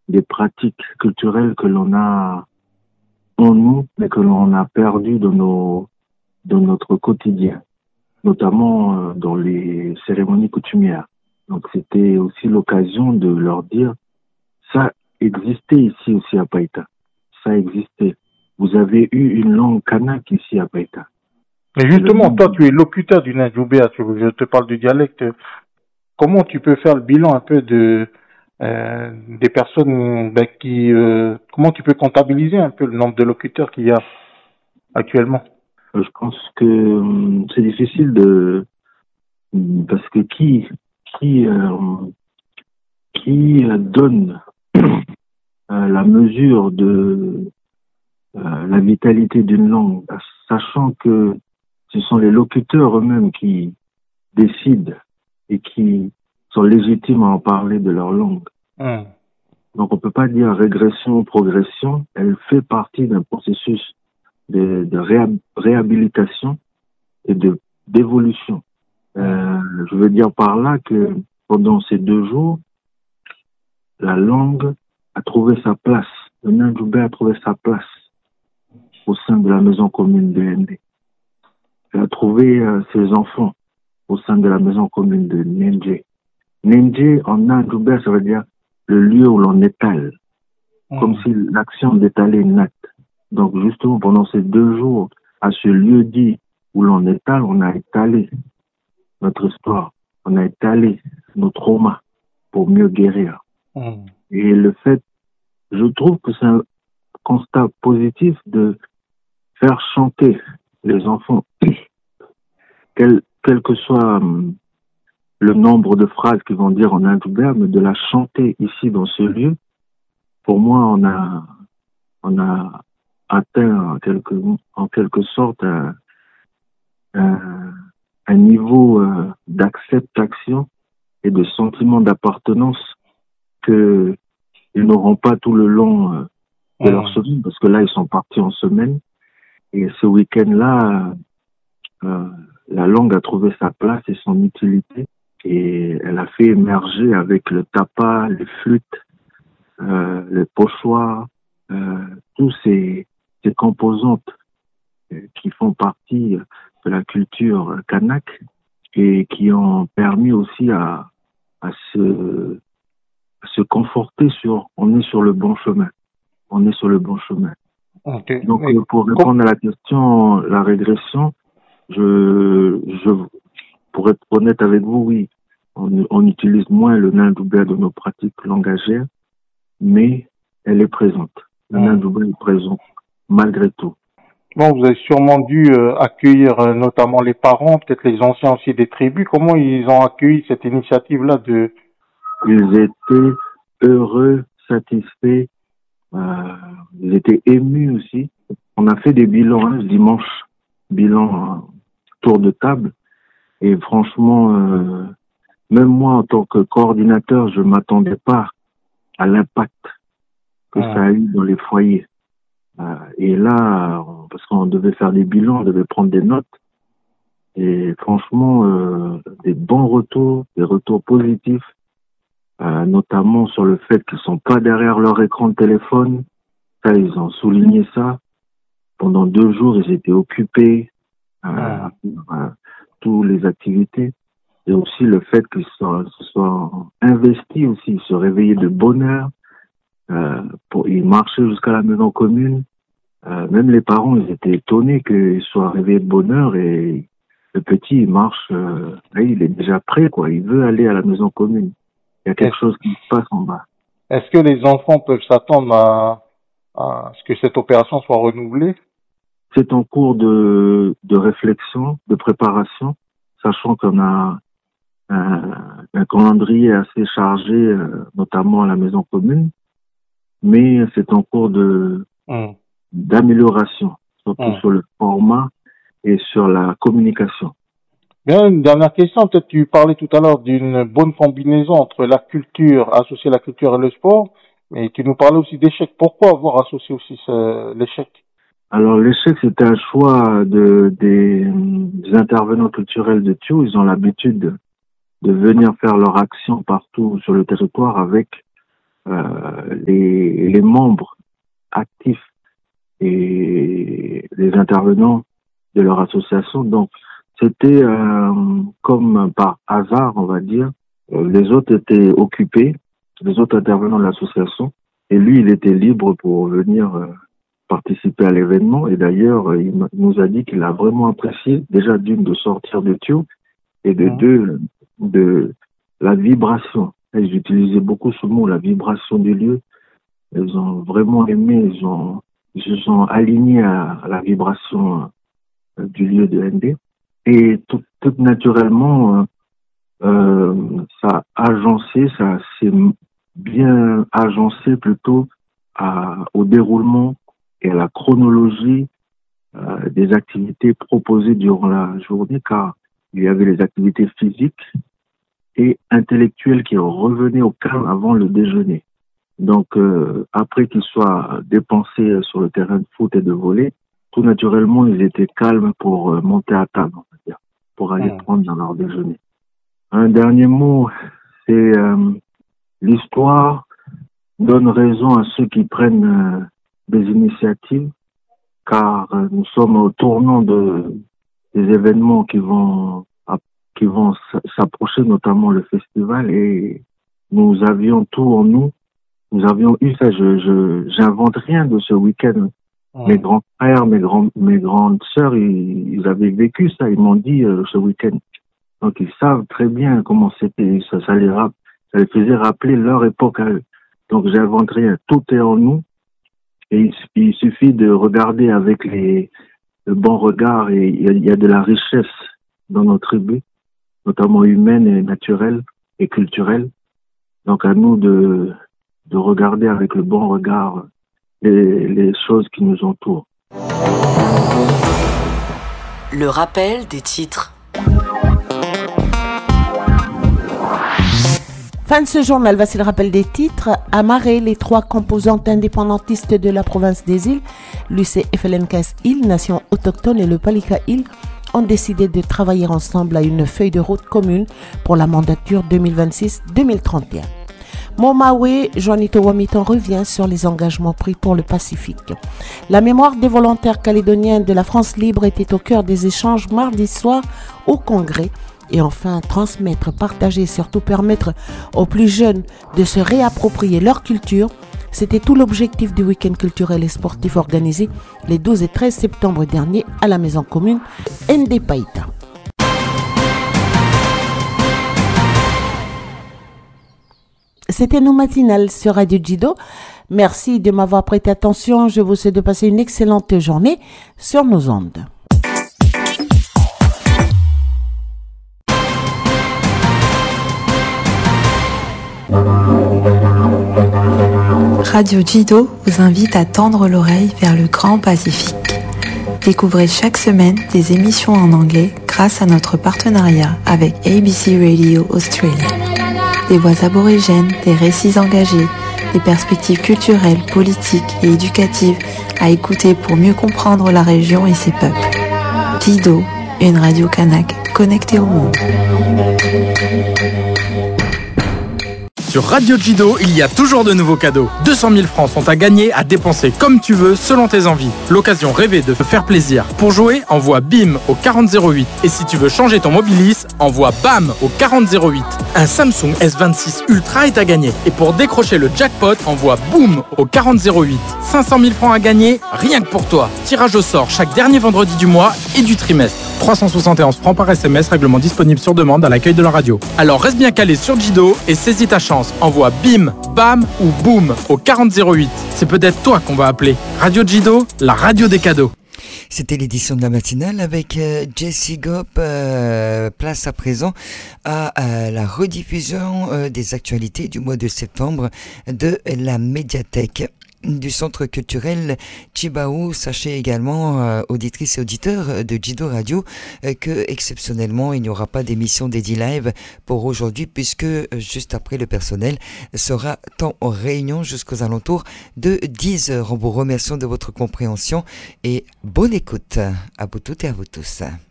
des pratiques culturelles que l'on a en nous, mais que l'on a perdues dans notre quotidien, notamment dans les cérémonies coutumières. Donc c'était aussi l'occasion de leur dire, ça existait ici aussi à Païta, ça existait. Vous avez eu une langue kanak ici à Païta. Mais justement, toi, tu es locuteur du Nandjoubéa, je te parle du dialecte. Comment tu peux faire le bilan un peu des personnes comment tu peux comptabiliser un peu le nombre de locuteurs qu'il y a actuellement? Je pense que c'est difficile parce que qui, euh, qui donne la mesure de la vitalité d'une langue, sachant que ce sont les locuteurs eux-mêmes qui décident et qui sont légitimes à en parler de leur langue. Donc on peut pas dire régression ou progression, elle fait partie d'un processus de réhabilitation et d'évolution. Je veux dire par là que pendant ces 2 jours, la langue a trouvé sa place. Le Nandjoubé a trouvé sa place au sein de la maison commune de Ndé. Elle a trouvé ses enfants au sein de la maison commune de Ndjé. Ndjé en Nandjoubé, ça veut dire le lieu où l'on étale, comme si l'action d'étaler natte. Donc justement, pendant ces 2 jours, à ce lieu dit où l'on étale, on a étalé notre histoire, on a étalé nos traumas pour mieux guérir. Et le fait, je trouve que c'est un constat positif de faire chanter les enfants, quel que soit le nombre de phrases qu'ils vont dire en Nandjoubé, mais de la chanter ici dans ce lieu. Pour moi, on a atteint en quelque sorte un niveau d'acceptation et de sentiment d'appartenance que ils n'auront pas tout le long de leur semaine, parce que là, ils sont partis en semaine. Et ce week-end-là, la langue a trouvé sa place et son utilité. Et elle a fait émerger avec le tapa, les flûtes, les pochoirs, tous ces composantes qui font partie de la culture kanak et qui ont permis aussi à se conforter on est sur le bon chemin. On est sur le bon chemin. Okay. Donc, pour répondre à la question, la régression, pour être honnête avec vous, oui, on utilise moins le Nandjoubé de nos pratiques langagères, mais elle est présente. Le Nandjoubé est présent, malgré tout. Bon, vous avez sûrement dû accueillir notamment les parents, peut-être les anciens aussi des tribus. Comment ils ont accueilli cette initiative-là de... Ils étaient heureux, satisfaits, ils étaient émus aussi. On a fait des bilans ce dimanche, bilan tour de table, et franchement, même moi en tant que coordinateur, je m'attendais pas à l'impact que ça a eu dans les foyers. Et là, parce qu'on devait faire des bilans, on devait prendre des notes. Et franchement, des bons retours, des retours positifs, notamment sur le fait qu'ils sont pas derrière leur écran de téléphone. Ça, ils ont souligné ça. Pendant 2 jours, ils étaient occupés à toutes les activités. Et aussi le fait qu'ils se soient investis aussi, se réveillaient de bonne heure. Ils marchaient jusqu'à la maison commune. Même les parents, ils étaient étonnés qu'ils soient réveillés de bonne heure et le petit, il marche, il est déjà prêt, quoi. Il veut aller à la maison commune. Il y a quelque chose qui se passe en bas. Est-ce que les enfants peuvent s'attendre à ce que cette opération soit renouvelée? C'est en cours de réflexion, de préparation, sachant qu'on a un calendrier assez chargé, notamment à la maison commune, mais c'est en cours d'amélioration, surtout sur le format et sur la communication. Bien, une dernière question. Peut-être tu parlais tout à l'heure d'une bonne combinaison entre la culture, associer la culture et le sport, mais tu nous parlais aussi d'échec. Pourquoi avoir associé aussi l'échec? Alors, l'échec, c'était un choix des intervenants culturels de Thiou. Ils ont l'habitude de venir faire leur action partout sur le territoire avec les membres actifs et les intervenants de leur association. Donc, c'était comme par hasard, on va dire. Les autres étaient occupés, les autres intervenants de l'association, et lui, il était libre pour venir participer à l'événement. Et d'ailleurs, il nous a dit qu'il a vraiment apprécié, déjà d'une, de sortir de Thio, et de deux, de la vibration. Et j'utilisais beaucoup ce mot, la vibration du lieu. Ils ont vraiment aimé, ils se sont alignés à la vibration du lieu de ND. Et tout naturellement, ça a agencé, ça s'est bien agencé plutôt au déroulement et à la chronologie des activités proposées durant la journée, car il y avait les activités physiques et intellectuelles qui revenaient au calme avant le déjeuner. Donc, après qu'ils soient dépensés sur le terrain de foot et de volley, tout naturellement, ils étaient calmes pour monter à table, on va dire, pour aller prendre dans leur déjeuner. Un dernier mot, c'est l'histoire donne raison à ceux qui prennent des initiatives, car nous sommes au tournant des événements qui vont s'approcher, notamment le festival, et nous avions tout en nous. Nous avions eu ça. J'invente rien de ce week-end. Mes grands frères, mes grandes sœurs, ils avaient vécu ça. Ils m'ont dit ce week-end. Donc ils savent très bien comment c'était. Ça les faisait rappeler leur époque à eux. Donc j'invente rien. Tout est en nous. Et il suffit de regarder avec le bon regard, et il y a de la richesse dans nos tribus, notamment humaine et naturelle et culturelle. Donc à nous de regarder avec le bon regard les choses qui nous entourent. Le rappel des titres. Fin de ce journal, voici le rappel des titres. À Marais, les trois composantes indépendantistes de la province des îles, l'UCFLNKS îles, Nation autochtone et le Palika îles, ont décidé de travailler ensemble à une feuille de route commune pour la mandature 2026-2031. Momawe, Juanito Wamiton revient sur les engagements pris pour le Pacifique. La mémoire des volontaires calédoniens de la France libre était au cœur des échanges mardi soir au Congrès. Et enfin, transmettre, partager et surtout permettre aux plus jeunes de se réapproprier leur culture. C'était tout l'objectif du week-end culturel et sportif organisé les 12 et 13 septembre dernier à la maison commune Ndé Païta. C'était nos matinales sur Radio Djido. Merci de m'avoir prêté attention. Je vous souhaite de passer une excellente journée sur nos ondes. Radio Djido vous invite à tendre l'oreille vers le Grand Pacifique. Découvrez chaque semaine des émissions en anglais grâce à notre partenariat avec ABC Radio Australia. Des voix aborigènes, des récits engagés, des perspectives culturelles, politiques et éducatives à écouter pour mieux comprendre la région et ses peuples. Djido, une radio kanak connectée au monde. Sur Radio Djido, il y a toujours de nouveaux cadeaux. 200 000 francs sont à gagner, à dépenser comme tu veux, selon tes envies. L'occasion rêvée de te faire plaisir. Pour jouer, envoie BIM au 4008. Et si tu veux changer ton Mobilis, envoie BAM au 4008. Un Samsung S26 Ultra est à gagner. Et pour décrocher le jackpot, envoie BOOM au 4008. 500 000 francs à gagner, rien que pour toi. Tirage au sort chaque dernier vendredi du mois et du trimestre. 371 francs par SMS, règlement disponible sur demande à l'accueil de la radio. Alors reste bien calé sur Djido et saisis ta chance. Envoie BIM, BAM ou BOOM au 4008. C'est peut-être toi qu'on va appeler. Radio Djido, la radio des cadeaux. C'était l'édition de la matinale avec Jessie Gop. Place à présent à la rediffusion des actualités du mois de septembre de la médiathèque du centre culturel Chibaou. Sachez également, auditrices et auditeurs de Djido Radio, que exceptionnellement il n'y aura pas d'émission dédiée live pour aujourd'hui, puisque juste après le personnel sera en réunion jusqu'aux alentours de 10h. En vous remerciant de votre compréhension et bonne écoute à vous toutes et à vous tous.